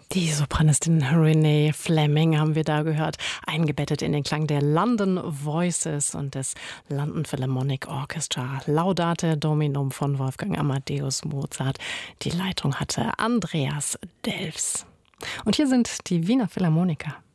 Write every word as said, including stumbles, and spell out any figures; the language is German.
Die Sopranistin Renee Fleming haben wir da gehört, eingebettet in den Klang der London Voices und des London Philharmonic Orchestra. Laudate Dominum von Wolfgang Amadeus Mozart. Die Leitung hatte Andreas Delfs. Und hier sind die Wiener Philharmoniker.